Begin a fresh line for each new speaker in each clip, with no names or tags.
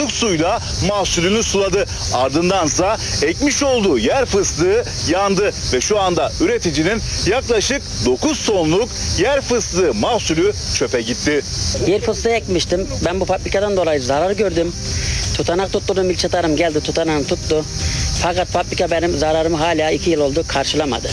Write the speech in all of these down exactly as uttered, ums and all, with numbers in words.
soğuk suyla mahsulünü suladı. Ardındansa ekmiş olduğu yer fıstığı yandı ve şu anda üreticinin yaklaşık dokuz tonluk yer fıstığı mahsulü çöpe gitti.
Yer fıstığı ekmiştim. Ben bu fabrikadan dolayı zarar gördüm. Tutanak tutturdum, ilçe tarım geldi, tutanağını tuttu. Fakat fabrika benim zararımı hala iki yıl oldu karşılamadı.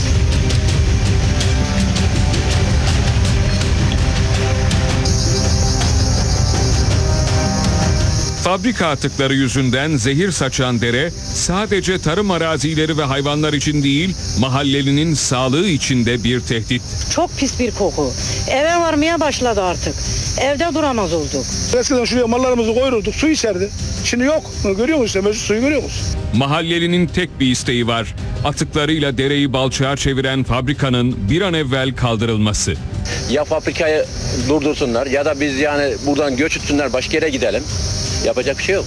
Fabrika atıkları yüzünden zehir saçan dere sadece tarım arazileri ve hayvanlar için değil, mahallelinin sağlığı için de bir tehdit.
Çok pis bir koku. Eve varmaya başladı artık. Evde duramaz olduk.
Eskiden şuraya mallarımızı koyurduk, su içerdi. Şimdi yok. Görüyor musun? Mevcut suyu görüyor musun?
Mahallelinin tek bir isteği var. Atıklarıyla dereyi balçağa çeviren fabrikanın bir an evvel kaldırılması.
Ya fabrikayı durdursunlar ya da biz yani buradan göç etsinler, başka yere gidelim. Yapacak bir şey yok.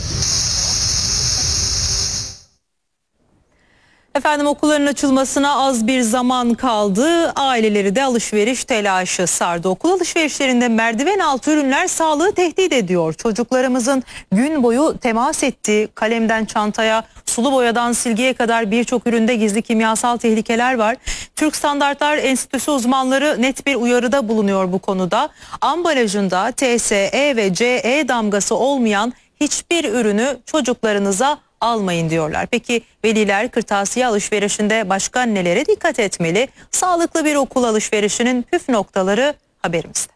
Efendim okulların açılmasına az bir zaman kaldı. Aileleri de alışveriş telaşı sardı. Okul alışverişlerinde merdiven altı ürünler sağlığı tehdit ediyor. Çocuklarımızın gün boyu temas ettiği kalemden çantaya, sulu boyadan silgiye kadar birçok üründe gizli kimyasal tehlikeler var. Türk Standartlar Enstitüsü uzmanları net bir uyarıda bulunuyor bu konuda. Ambalajında T S E ve C E damgası olmayan hiçbir ürünü çocuklarınıza almayın diyorlar. Peki veliler kırtasiye alışverişinde başka nelere dikkat etmeli? Sağlıklı bir okul alışverişinin püf noktaları haberimizde.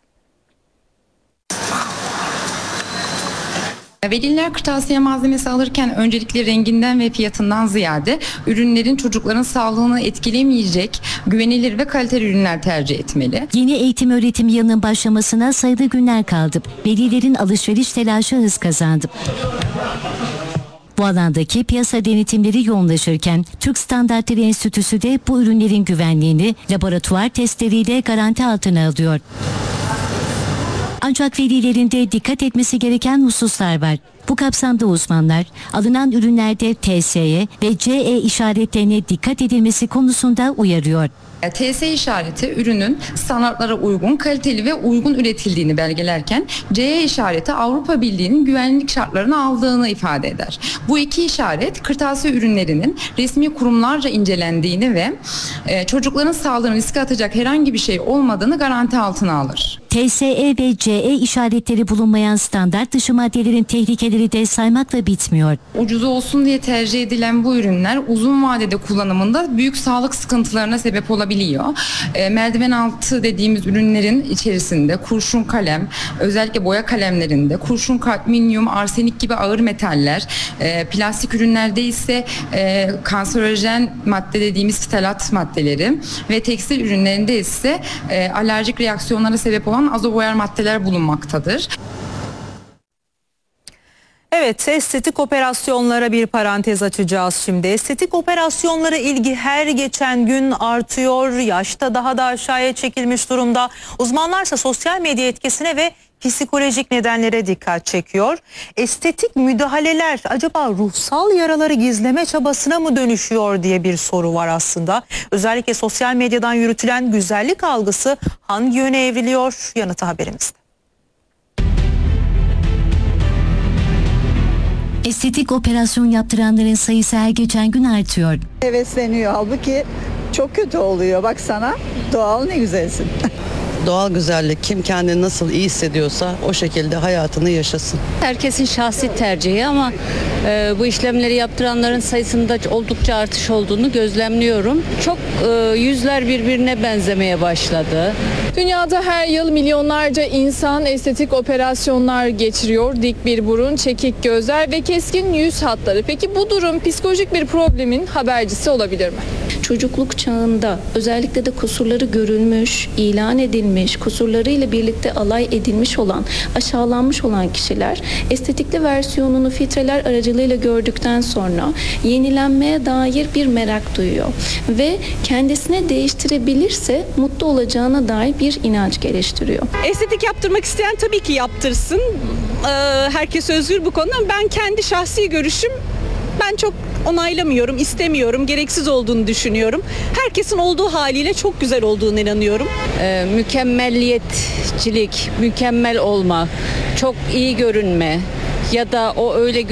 Veliler kırtasiye malzemesi alırken öncelikle renginden ve fiyatından ziyade ürünlerin çocukların sağlığını etkilemeyecek güvenilir ve kaliteli ürünler tercih etmeli.
Yeni eğitim öğretim yılının başlamasına sayılı günler kaldı. Velilerin alışveriş telaşı hız kazandı. Bu alandaki piyasa denetimleri yoğunlaşırken Türk Standartları Enstitüsü de bu ürünlerin güvenliğini laboratuvar testleriyle garanti altına alıyor. Ancak velilerin de dikkat etmesi gereken hususlar var. Bu kapsamda uzmanlar alınan ürünlerde T S E ve C E işaretlerine dikkat edilmesi konusunda uyarıyor.
T S E işareti ürünün standartlara uygun, kaliteli ve uygun üretildiğini belgelerken C E işareti Avrupa Birliği'nin güvenlik şartlarını aldığını ifade eder. Bu iki işaret kırtasiye ürünlerinin resmi kurumlarca incelendiğini ve e, çocukların sağlığını riske atacak herhangi bir şey olmadığını garanti altına alır.
T S E ve C E işaretleri bulunmayan standart dışı maddelerin tehlikeleri de saymakla bitmiyor.
Ucuz olsun diye tercih edilen bu ürünler uzun vadede kullanımında büyük sağlık sıkıntılarına sebep olabiliyor. E, merdiven altı dediğimiz ürünlerin içerisinde kurşun kalem, özellikle boya kalemlerinde kurşun, kadmiyum, arsenik gibi ağır metaller, e, plastik ürünlerde ise e, kanserojen madde dediğimiz ftalat maddeleri ve tekstil ürünlerinde ise e, alerjik reaksiyonlara sebep olan azoboyar maddeler bulunmaktadır.
Evet, estetik operasyonlara bir parantez açacağız şimdi. Estetik operasyonlara ilgi her geçen gün artıyor. Yaşta daha da aşağıya çekilmiş durumda. Uzmanlarsa sosyal medya etkisine ve psikolojik nedenlere dikkat çekiyor. Estetik müdahaleler acaba ruhsal yaraları gizleme çabasına mı dönüşüyor diye bir soru var aslında. Özellikle sosyal medyadan yürütülen güzellik algısı hangi yöne evriliyor? Yanıtı haberimizde.
Estetik operasyon yaptıranların sayısı her geçen gün artıyor.
Hevesleniyor halbuki çok kötü oluyor. Baksana doğal ne güzelsin.
Doğal güzellik, kim kendini nasıl iyi hissediyorsa o şekilde hayatını yaşasın.
Herkesin şahsi tercihi ama e, bu işlemleri yaptıranların sayısında oldukça artış olduğunu gözlemliyorum. Çok e, yüzler birbirine benzemeye başladı.
Dünyada her yıl milyonlarca insan estetik operasyonlar geçiriyor. Dik bir burun, çekik gözler ve keskin yüz hatları. Peki bu durum psikolojik bir problemin habercisi olabilir mi?
Çocukluk çağında özellikle de kusurları görülmüş, ilan edilmiş, kusurlarıyla birlikte alay edilmiş olan, aşağılanmış olan kişiler estetikli versiyonunu filtreler aracılığıyla gördükten sonra yenilenmeye dair bir merak duyuyor ve kendisine değiştirebilirse mutlu olacağına dair bir inanç geliştiriyor.
Estetik yaptırmak isteyen tabii ki yaptırsın. Ee, herkes özgür bu konuda. Ben kendi şahsi görüşüm, ben çok onaylamıyorum, istemiyorum, gereksiz olduğunu düşünüyorum. Herkesin olduğu haliyle çok güzel olduğunu inanıyorum.
E, mükemmelliyetçilik, mükemmel olma, çok iyi görünme ya da o öyle